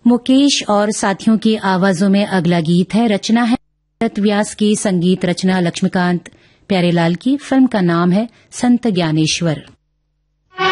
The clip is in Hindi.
मुकेश और साथियों की आवाजों में अगला गीत है। रचना है भरत व्यास की, संगीत रचना लक्ष्मीकांत प्यारेलाल की। फिल्म का नाम है संत ज्ञानेश्वर।